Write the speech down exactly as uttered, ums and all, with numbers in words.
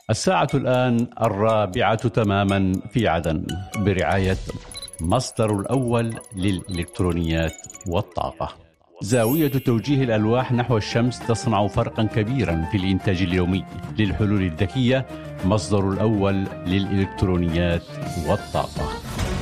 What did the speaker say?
الساعة الآن الرابعة تماما في عدن برعاية مصدر الأول للإلكترونيات والطاقة. زاوية توجيه الألواح نحو الشمس تصنع فرقا كبيرا في الإنتاج اليومي للحلول الذكية. مصدر الأول للإلكترونيات والطاقة.